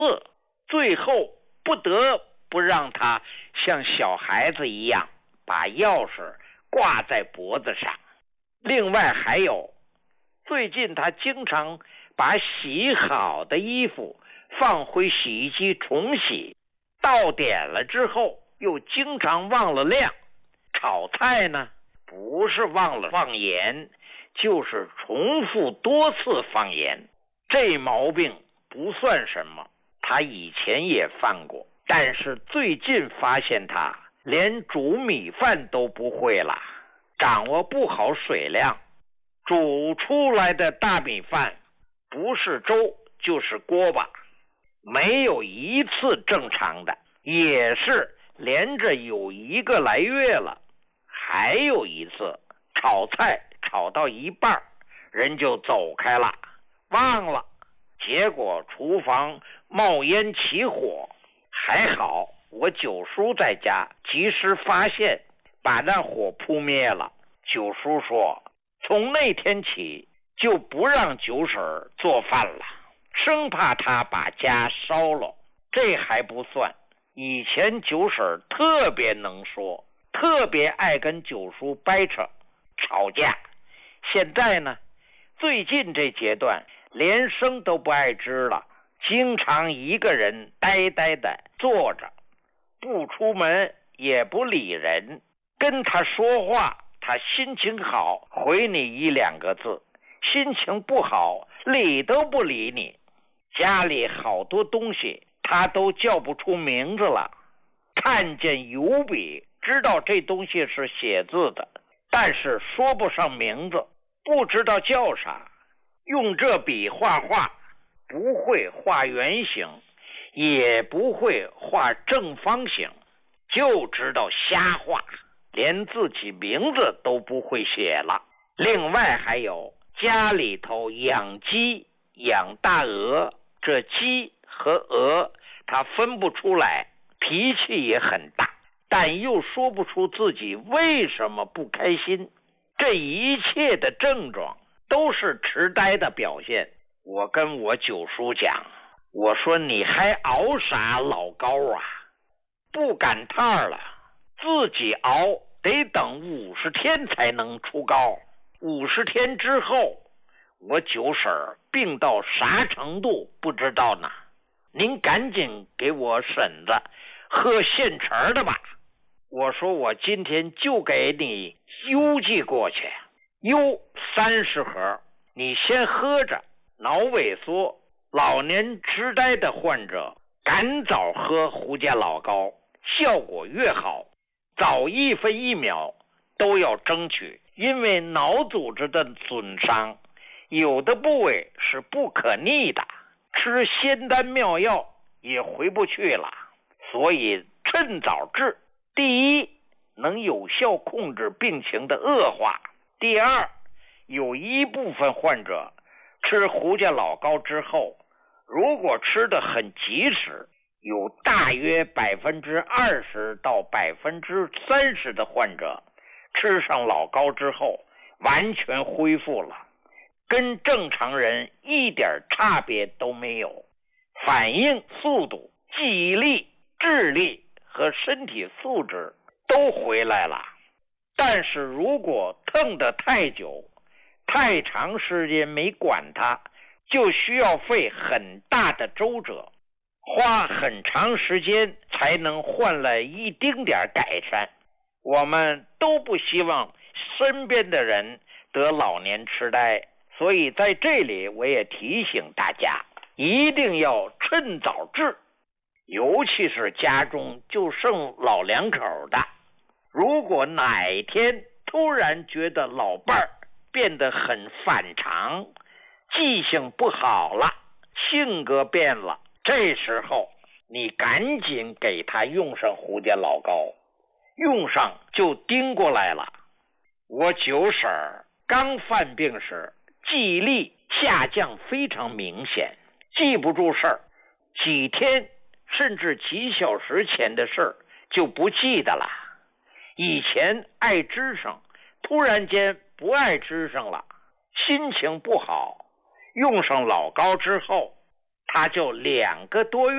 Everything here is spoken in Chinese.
最后不得不让他像小孩子一样把钥匙挂在脖子上。另外还有，最近他经常把洗好的衣服放回洗衣机重洗，到点了之后又经常忘了晾。炒菜呢，不是忘了放盐，就是重复多次放盐。这毛病不算什么，他以前也犯过，但是最近发现他连煮米饭都不会了，掌握不好水量，煮出来的大米饭不是粥就是锅巴，没有一次正常的，也是连着有1个来月了。还有一次炒菜炒到一半，人就走开了，忘了，结果厨房冒烟起火。还好我九叔在家及时发现，把那火扑灭了。九叔说，从那天起就不让九婶做饭了，生怕他把家烧了。这还不算，以前九婶特别能说，特别爱跟九叔掰扯吵架。现在呢，最近这阶段连声都不爱吱了，经常一个人呆呆的坐着，不出门也不理人。跟他说话，他心情好回你1、2个字，心情不好理都不理你。家里好多东西他都叫不出名字了，看见油笔知道这东西是写字的，但是说不上名字，不知道叫啥。用这笔画画，不会画圆形，也不会画正方形，就知道瞎画，连自己名字都不会写了。另外还有家里头养鸡养大鹅，这鸡和鹅他分不出来，脾气也很大，但又说不出自己为什么不开心。这一切的症状都是痴呆的表现。我跟我九叔讲，我说你还熬啥老高啊，不赶趟了，自己熬得等50天才能出高。50天之后，我九婶病到啥程度不知道呢，您赶紧给我婶子喝现成的吧。我说我今天就给你邮寄过去，邮30盒，你先喝着。脑萎缩、老年痴呆的患者赶早喝胡家老高，效果越好，早1分1秒都要争取。因为脑组织的损伤，有的部位是不可逆的，吃仙丹妙药也回不去了，所以趁早治。第一，能有效控制病情的恶化；第二，有一部分患者吃胡家老高之后，如果吃得很及时，有大约20%到30%的患者吃上老高之后完全恢复了，跟正常人一点差别都没有，反应速度、记忆力、智力和身体素质都回来了。但是如果疼得太久，太长时间没管它，就需要费很大的周折，花很长时间才能换来一丁点改善。我们都不希望身边的人得老年痴呆，所以在这里我也提醒大家，一定要趁早治，尤其是家中就剩老两口的，如果哪一天突然觉得老伴儿变得很反常，记性不好了，性格变了，这时候你赶紧给他用上胡家老高，用上就盯过来了。我九婶刚犯病时，记忆力下降非常明显，记不住事儿，几天甚至几小时前的事儿就不记得了。以前爱吱声，突然间不爱吱声了，心情不好，用上老高之后，他就2个多月